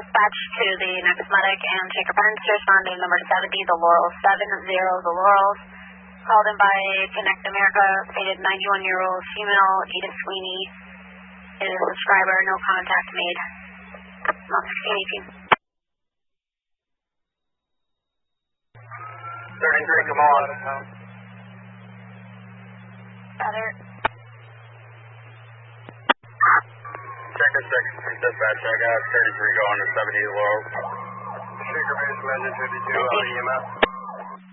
dispatch to the next medic and Shaker Pence, responding number 70, the Laurels, 70, the Laurels. Called in by Connect America, stated 91-year-old female, Edith Sweeney, is a subscriber, no contact made. Not 1618. 33, come on. Other. Check this section from dispatch. I got 33 going to 70 Laurel. Shaker Base, Legend 52, EMS.